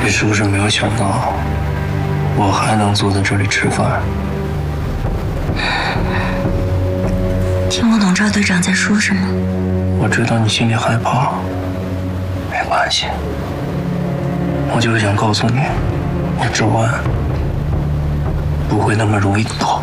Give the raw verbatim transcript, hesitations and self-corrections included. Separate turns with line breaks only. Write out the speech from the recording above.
你是不是没有想到，我还能坐在这里吃饭？
听不懂赵队长在说什么。
我知道你心里害怕，没关系。我就是想告诉你，我之外不会那么容易倒。